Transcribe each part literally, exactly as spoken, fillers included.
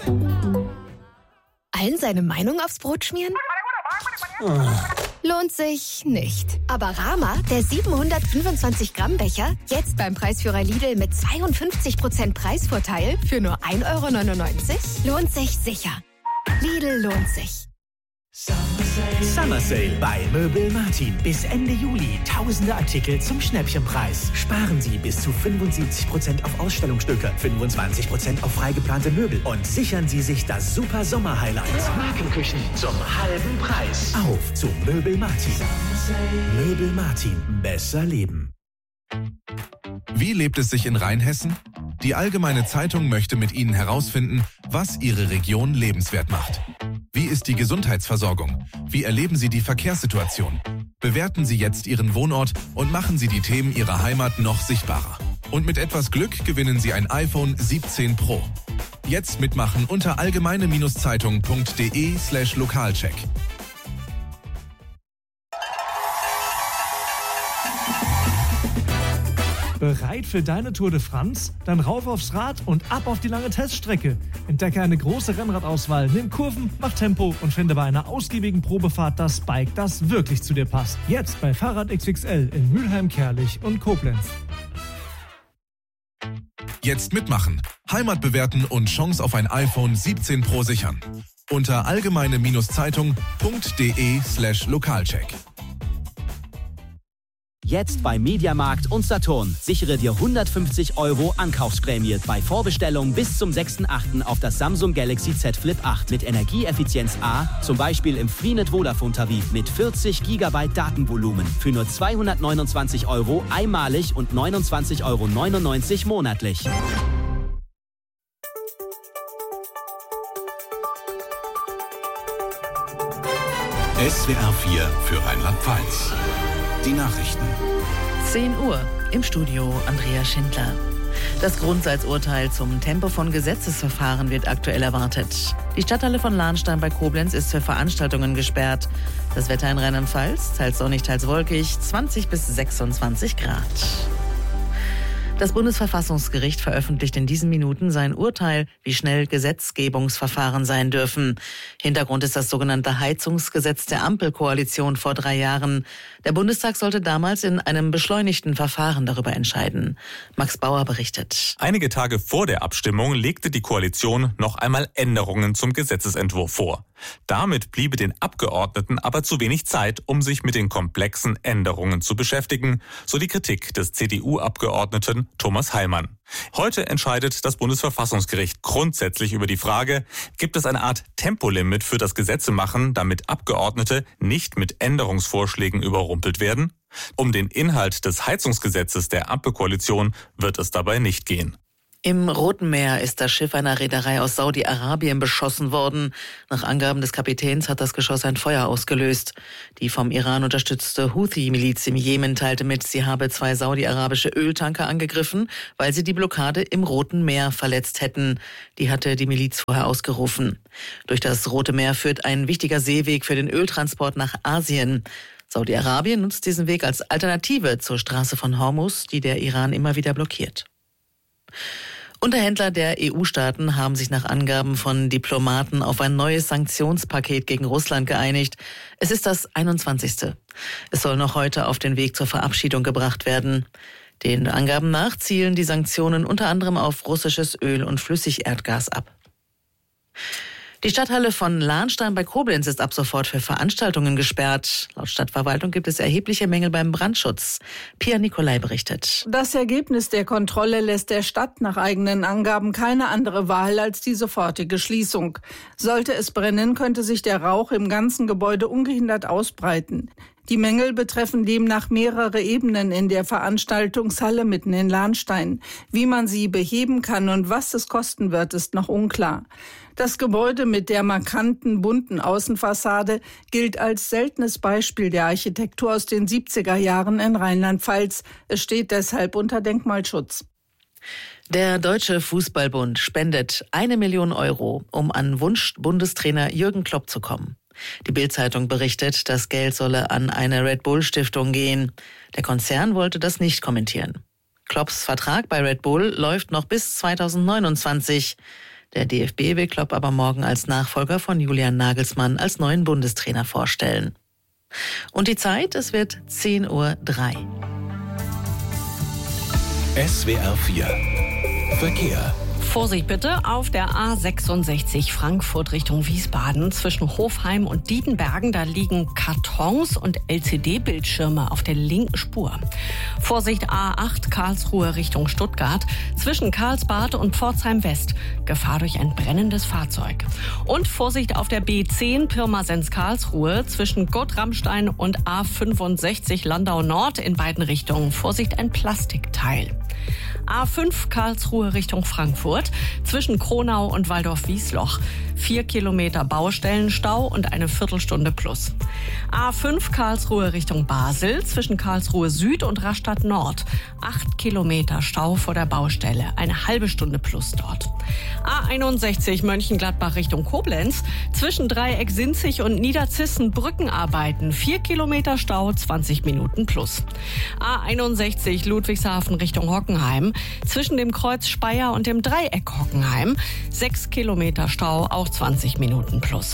Allen seine Meinung aufs Brot schmieren? Lohnt sich nicht. Aber Rama, der siebenhundertfünfundzwanzig Gramm Becher, jetzt beim Preisführer Lidl mit zweiundfünfzig Prozent Preisvorteil für nur ein Euro neunundneunzig, lohnt sich sicher. Lidl lohnt sich. Summer Sale bei Möbel Martin. Bis Ende Juli tausende Artikel zum Schnäppchenpreis. Sparen Sie bis zu fünfundsiebzig Prozent auf Ausstellungsstücke, fünfundzwanzig Prozent auf freigeplante Möbel und sichern Sie sich das super Sommer-Highlight. Markenküchen zum halben Preis. Auf zu Möbel Martin. Möbel Martin. Besser leben. Wie lebt es sich in Rheinhessen? Die Allgemeine Zeitung möchte mit Ihnen herausfinden, was Ihre Region lebenswert macht. Wie ist die Gesundheitsversorgung? Wie erleben Sie die Verkehrssituation? Bewerten Sie jetzt Ihren Wohnort und machen Sie die Themen Ihrer Heimat noch sichtbarer. Und mit etwas Glück gewinnen Sie ein iPhone siebzehn Pro. Jetzt mitmachen unter allgemeine-zeitung.de slash Lokalcheck. Bereit für deine Tour de France? Dann rauf aufs Rad und ab auf die lange Teststrecke. Entdecke eine große Rennradauswahl, nimm Kurven, mach Tempo und finde bei einer ausgiebigen Probefahrt das Bike, das wirklich zu dir passt. Jetzt bei Fahrrad X X L in Mülheim, Kerlich und Koblenz. Jetzt mitmachen, Heimat bewerten und Chance auf ein iPhone siebzehn Pro sichern. Unter allgemeine-zeitung.de slash Lokalcheck. Jetzt bei Mediamarkt und Saturn. Sichere dir hundertfünfzig Euro Ankaufsprämie bei Vorbestellung bis zum sechsten achten auf das Samsung Galaxy Z Flip acht mit Energieeffizienz A, zum Beispiel im Freenet Vodafone-Tarif mit vierzig Gigabyte Datenvolumen für nur zweihundertneunundzwanzig Euro einmalig und neunundzwanzig Euro neunundneunzig monatlich. S W R vier für Rheinland-Pfalz. Die Nachrichten. zehn Uhr, im Studio Andrea Schindler. Das Grundsatzurteil zum Tempo von Gesetzesverfahren wird aktuell erwartet. Die Stadthalle von Lahnstein bei Koblenz ist für Veranstaltungen gesperrt. Das Wetter in Rheinland-Pfalz, teils sonnig, teils wolkig, zwanzig bis sechsundzwanzig Grad. Das Bundesverfassungsgericht veröffentlicht in diesen Minuten sein Urteil, wie schnell Gesetzgebungsverfahren sein dürfen. Hintergrund ist das sogenannte Heizungsgesetz der Ampelkoalition vor drei Jahren. Der Bundestag sollte damals in einem beschleunigten Verfahren darüber entscheiden. Max Bauer berichtet. Einige Tage vor der Abstimmung legte die Koalition noch einmal Änderungen zum Gesetzesentwurf vor. Damit bliebe den Abgeordneten aber zu wenig Zeit, um sich mit den komplexen Änderungen zu beschäftigen, so die Kritik des C D U-Abgeordneten Thomas Heilmann. Heute entscheidet das Bundesverfassungsgericht grundsätzlich über die Frage, gibt es eine Art Tempolimit für das Gesetzemachen, damit Abgeordnete nicht mit Änderungsvorschlägen überrumpelt werden? Um den Inhalt des Heizungsgesetzes der Ampelkoalition wird es dabei nicht gehen. Im Roten Meer ist das Schiff einer Reederei aus Saudi-Arabien beschossen worden. Nach Angaben des Kapitäns hat das Geschoss ein Feuer ausgelöst. Die vom Iran unterstützte Houthi-Miliz im Jemen teilte mit, sie habe zwei saudi-arabische Öltanker angegriffen, weil sie die Blockade im Roten Meer verletzt hätten. Die hatte die Miliz vorher ausgerufen. Durch das Rote Meer führt ein wichtiger Seeweg für den Öltransport nach Asien. Saudi-Arabien nutzt diesen Weg als Alternative zur Straße von Hormuz, die der Iran immer wieder blockiert. Unterhändler der E U-Staaten haben sich nach Angaben von Diplomaten auf ein neues Sanktionspaket gegen Russland geeinigt. Es ist das einundzwanzigste. Es soll noch heute auf den Weg zur Verabschiedung gebracht werden. Den Angaben nach zielen die Sanktionen unter anderem auf russisches Öl und Flüssigerdgas ab. Die Stadthalle von Lahnstein bei Koblenz ist ab sofort für Veranstaltungen gesperrt. Laut Stadtverwaltung gibt es erhebliche Mängel beim Brandschutz. Pia Nicolai berichtet. Das Ergebnis der Kontrolle lässt der Stadt nach eigenen Angaben keine andere Wahl als die sofortige Schließung. Sollte es brennen, könnte sich der Rauch im ganzen Gebäude ungehindert ausbreiten. Die Mängel betreffen demnach mehrere Ebenen in der Veranstaltungshalle mitten in Lahnstein. Wie man sie beheben kann und was es kosten wird, ist noch unklar. Das Gebäude mit der markanten, bunten Außenfassade gilt als seltenes Beispiel der Architektur aus den siebziger Jahren in Rheinland-Pfalz. Es steht deshalb unter Denkmalschutz. Der Deutsche Fußballbund spendet eine Million Euro, um an Wunsch Bundestrainer Jürgen Klopp zu kommen. Die Bild-Zeitung berichtet, das Geld solle an eine Red Bull-Stiftung gehen. Der Konzern wollte das nicht kommentieren. Klopps Vertrag bei Red Bull läuft noch bis zweitausendneunundzwanzig. Der D F B will Klopp aber morgen als Nachfolger von Julian Nagelsmann als neuen Bundestrainer vorstellen. Und die Zeit, es wird zehn Uhr drei. S W R vier Verkehr. Vorsicht bitte auf der A sechsundsechzig Frankfurt Richtung Wiesbaden zwischen Hofheim und Dietenbergen. Da liegen Kartons und L C D-Bildschirme auf der linken Spur. Vorsicht A acht Karlsruhe Richtung Stuttgart zwischen Karlsbad und Pforzheim West. Gefahr durch ein brennendes Fahrzeug. Und Vorsicht auf der B zehn Pirmasens Karlsruhe zwischen Gott-Ramstein und A fünfundsechzig Landau Nord in beiden Richtungen. Vorsicht, ein Plastikteil. A fünf Karlsruhe Richtung Frankfurt zwischen Kronau und Waldorf-Wiesloch. Vier Kilometer Baustellenstau und eine Viertelstunde plus. A fünf Karlsruhe Richtung Basel zwischen Karlsruhe Süd und Rastatt Nord. Acht Kilometer Stau vor der Baustelle. Eine halbe Stunde plus dort. A einundsechzig Mönchengladbach Richtung Koblenz zwischen Dreieck Sinzig und Niederzissen Brückenarbeiten. Vier Kilometer Stau, zwanzig Minuten plus. A einundsechzig Ludwigshafen Richtung Hockenheim zwischen dem Kreuz Speyer und dem Dreieck Hockenheim. Sechs Kilometer Stau, auch zwanzig Minuten plus.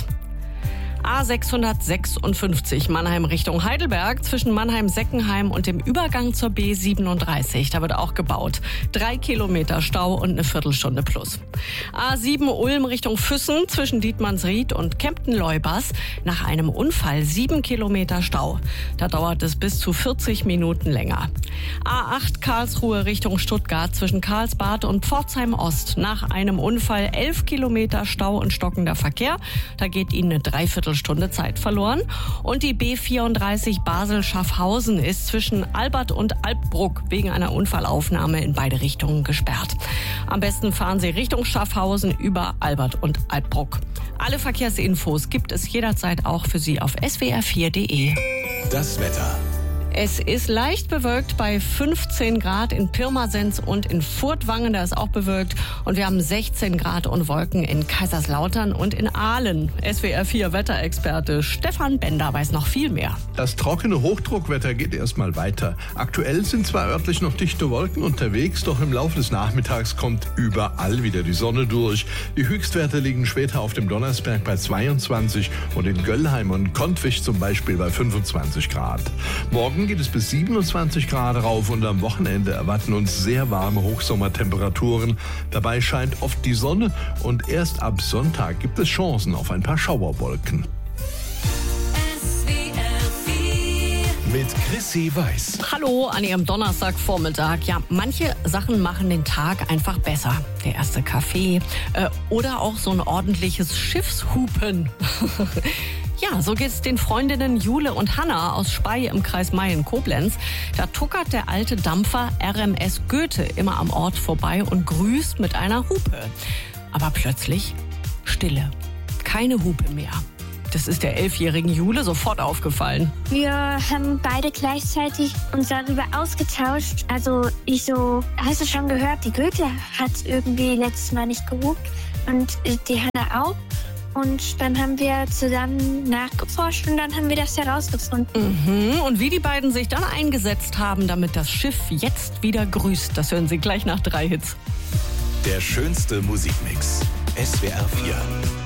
A sechshundertsechsundfünfzig Mannheim Richtung Heidelberg zwischen Mannheim-Seckenheim und dem Übergang zur B siebenunddreißig. Da wird auch gebaut. Drei Kilometer Stau und eine Viertelstunde plus. A sieben Ulm Richtung Füssen zwischen Dietmannsried und Kempten-Leubers. Nach einem Unfall sieben Kilometer Stau. Da dauert es bis zu vierzig Minuten länger. A acht Karlsruhe Richtung Stuttgart zwischen Karlsbad und Pforzheim Ost. Nach einem Unfall elf Kilometer Stau und stockender Verkehr. Da geht Ihnen eine Dreiviertelstunde Stunde Zeit verloren. Und die B vierunddreißig Basel-Schaffhausen ist zwischen Albert und Alpbruck wegen einer Unfallaufnahme in beide Richtungen gesperrt. Am besten fahren Sie Richtung Schaffhausen über Albert und Alpbruck. Alle Verkehrsinfos gibt es jederzeit auch für Sie auf S W R vier Punkt de. Das Wetter. Es ist leicht bewölkt bei fünfzehn Grad in Pirmasens und in Furtwangen, da ist auch bewölkt. Und wir haben sechzehn Grad und Wolken in Kaiserslautern und in Aalen. S W R vier Wetterexperte Stefan Bender weiß noch viel mehr. Das trockene Hochdruckwetter geht erstmal weiter. Aktuell sind zwar örtlich noch dichte Wolken unterwegs, doch im Laufe des Nachmittags kommt überall wieder die Sonne durch. Die Höchstwerte liegen später auf dem Donnersberg bei zweiundzwanzig und in Göllheim und Kontwich zum Beispiel bei fünfundzwanzig Grad. Morgen geht es bis siebenundzwanzig Grad rauf und am Wochenende erwarten uns sehr warme Hochsommertemperaturen. Dabei scheint oft die Sonne und erst ab Sonntag gibt es Chancen auf ein paar Schauerwolken. Mit Chrissy Weiß. Hallo an Ihrem Donnerstagvormittag. Ja, manche Sachen machen den Tag einfach besser. Der erste Kaffee äh, oder auch so ein ordentliches Schiffshupen. Ja, so geht's den Freundinnen Jule und Hanna aus Spey im Kreis Mayen-Koblenz. Da tuckert der alte Dampfer R M S Goethe immer am Ort vorbei und grüßt mit einer Hupe. Aber plötzlich Stille. Keine Hupe mehr. Das ist der elfjährigen Jule sofort aufgefallen. Wir haben beide gleichzeitig uns darüber ausgetauscht. Also ich so, hast du schon gehört, die Goethe hat irgendwie letztes Mal nicht gehupt und die Hanna auch. Und dann haben wir zusammen nachgeforscht und dann haben wir das herausgefunden. Mhm. Und wie die beiden sich dann eingesetzt haben, damit das Schiff jetzt wieder grüßt, das hören Sie gleich nach drei Hits. Der schönste Musikmix. S W R vier.